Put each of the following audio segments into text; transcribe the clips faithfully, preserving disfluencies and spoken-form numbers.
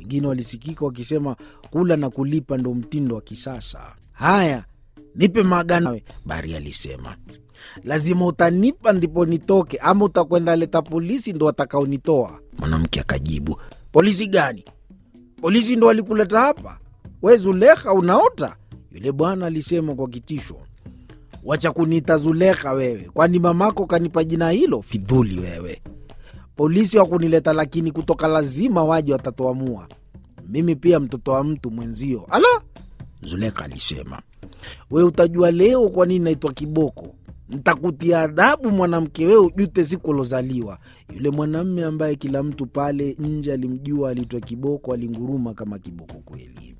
Wengine walisikika wakisema kula na kulipa ndo mtindo wa kisasa. Haya, nipe magano, Bari alisema. Lazima utanipa ndipo nitoke, ama utakwenda leta polisi ndo watakaonitoa. Mwanamke akajibu, polisi gani? Polisi ndo walikuleta hapa? We Zulekha unaota? Yule bwana alisema kwa kitisho. Wacha kuniita Zulekha wewe, kwani mamako kanipa jina hilo? Fidhuli wewe. Polisi wakunileta, lakini kutoka lazima waje watatoamua. Mimi pia mtoto wa mtu mwenzio. Ala, Zulekha alisema. We utajua leo kwa nini naitwa kiboko. Nitakutia adhabu mwanamke wewe, ujute siku ulozaliwa. Yule mwanamume ambaye kila mtu pale nje alimjua aliitwa kiboko alinguruma kama kiboko kweli.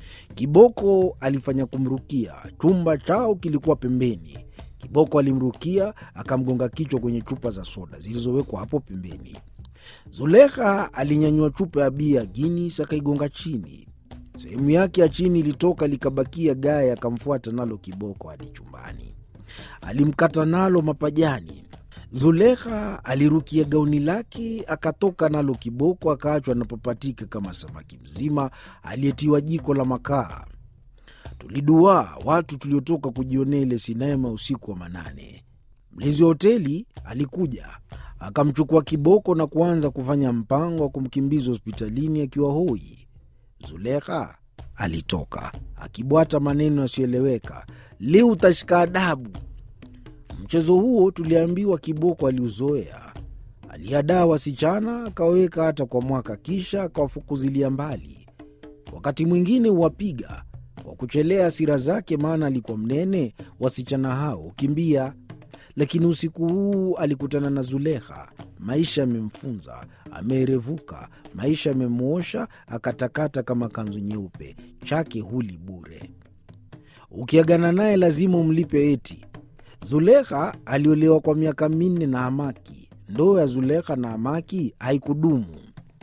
Kiboko alifanya kumrukia. Chumba chao kilikuwa pembeni. Kiboko alimrukia, akamgonga kichwa kwenye chupa za soda zilizowekwa hapo pembeni. Zulekha alinyanyua chupa ya bia Guinness akaigonga chini. Sehemu yake ya chini ilitoka, likabakia gaya, akamfuata nalo kiboko hadi chumbani. Alimkata nalo mapajani. Zulekha alirukia gauni lake, akatoka nalo kiboko, akaachwa anapopatika kama samaki mzima aliyetiwa jiko la makaa. Tulidua watu tuliotoka kujionea ile sinema usiku wa manane. Mlinzi wa hoteli alikuja, akamchukua kiboko na kuanza kufanya mpango wa kumkimbiza hospitalini akiwa hoi. Zulekha alitoka akibwata maneno yasiyoeleweka, leo utashika adabu. Mchezo huo tuliambiwa kiboko aliuzoea. Aliadaa wasichana akaweka hata kwa mwaka, kisha akawafukuzilia mbali. Wakati mwingine huwapiga kwa kuchelea hasira zake, maana alikuwa mnene, wasichana hao kimbia. Lakini usiku huu alikutana na Zulekha. Maisha yamemfunza, ameerevuka, maisha yamemuosha, akatakata kama kanzu nyeupe, chake huli bure. Ukiagana naye lazima umlipe eti. Zulekha aliolewa kwa miaka minne na Hamaki. Ndoa ya Zulekha na Hamaki haikudumu.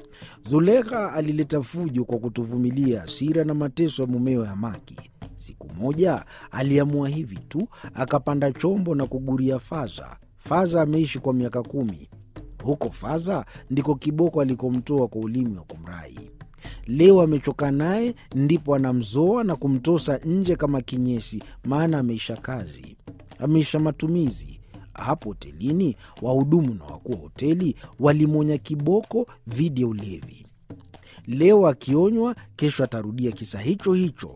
Zulekha alileta fujo kwa kutovumilia hasira na mateso ya mumewe Hamaki. Siku moja aliamua hivi tu, akapanda chombo na kuguria Faza. Faza ameishi kwa miaka kumi. Huko Faza ndiko kiboko alikomtoa kwa ulimi wa kumrai. Leo amechoka naye, ndipo anamzoa na kumtosa nje kama kinyesi, maana ameisha kazi, ameisha matumizi. Hapo hotelini wahudumu na wakuu wa hoteli walimwonya kiboko dhidi ya ulevi. Leo akionywa, kesho atarudia kisa hicho hicho.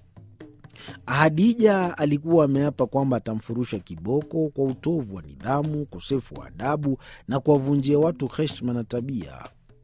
Hadija alikuwa ameapa kwamba atamfurusha kiboko kwa utovu wa nidhamu, ukosefu wa adabu na kuwavunjia watu heshima na tabia.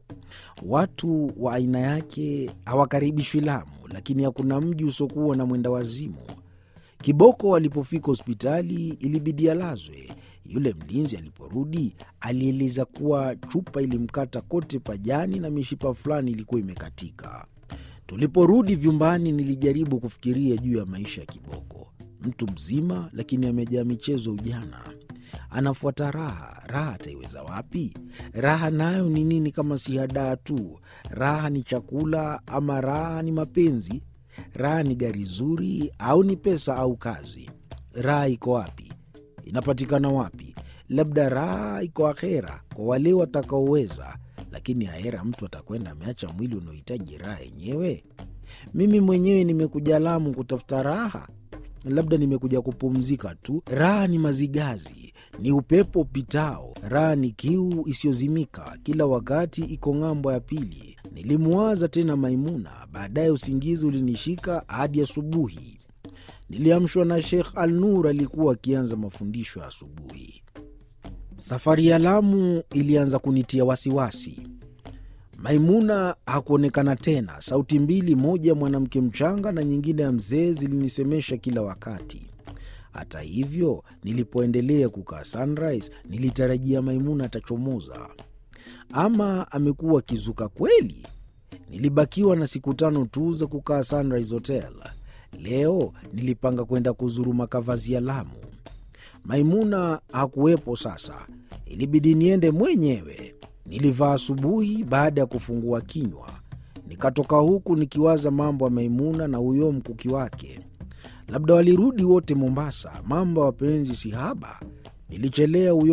Watu wa aina yake hawakaribishwi Lamu, lakini hakuna mji usiokuwa na mwenda wazimu. Kiboko alipofika hospitali ilibidi alazwe. Yule mlinzi aliporudi alieleza kuwa chupa ilimkata kote pajani na mishipa fulani ilikuwa imekatika. Tuliporudi vyumbani nilijaribu kufikiria juu ya maisha ya kiboko. Mtu mzima lakini amejaa michezo ujana. Anafuata raha. Raha ataiweza wapi? Raha nayo ni nini kama si hadaa tu? Raha ni chakula ama raha ni mapenzi? Raha ni gari zuri au ni pesa au kazi? Raha iko wapi? Inapatikana wapi? Labda raha iko akhera kwa wale watakaoweza, lakini ahera mtu atakwenda ameacha mwili unaohitaji raha yenyewe. Mimi mwenyewe nimekuja Lamu kutafuta raha, labda nimekuja kupumzika tu. Raha ni mazigazi, ni upepo upitao. Raha ni kiu isiyozimika, kila wakati iko ng'ambo ya pili. Nilimuwaza tena Maimuna, baadaye usingizi ulinishika hadi asubuhi. Niliamshwa na Sheikh Al-Nur, alikuwa akianza mafundisho ya asubuhi. Safari ya Lamu ilianza kunitia wasiwasi. Maimuna hakuonekana tena. Sauti mbili, moja mwanamke mchanga na nyingine ya mzee, zilinisemesha kila wakati. Hata hivyo, nilipoendelea kukaa Sunrise, nilitarajia Maimuna atachomoza. Ama amekuwa kizuka kweli? Nilibakiwa na siku tano tu za kukaa Sunrise Hotel. Leo nilipanga kwenda kuzuru makavazi ya Lamu. Maimuna hakuwepo sasa. Ilibidi niende mwenyewe. Nilivaa asubuhi baada ya kufungua kinywa. Nikatoka huku nikiwaza mambo ya Maimuna na huyo mkuki wake. Labda walirudi wote Mombasa. Mambo ya wapenzi si haba. Nilichelea huyo